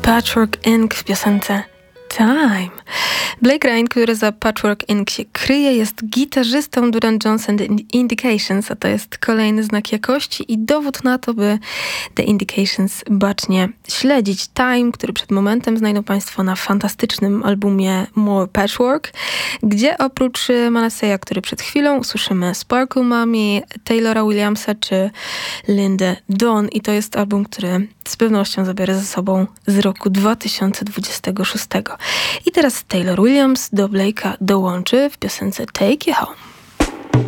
Patchwork Inc. w piosence Time. Blake Ryan, który za Patchwork Inc. się kryje, jest gitarzystą Duran Jones and The Indications, a to jest kolejny znak jakości i dowód na to, by The Indications bacznie śledzić. Time, który przed momentem znajdą Państwo na fantastycznym albumie More Patchwork, gdzie oprócz Manaseya, który przed chwilą usłyszymy Sparkle Mommy, Taylora Williamsa czy Lindę Dawn i to jest album, który z pewnością zabiera ze sobą z roku 2026. I teraz Taylor Williams do Blake'a dołączy w piosence Take You Home.